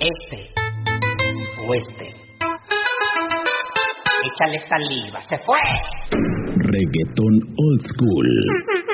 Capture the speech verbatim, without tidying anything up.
este o este. Échale saliva, se fue. Reggaetón old school.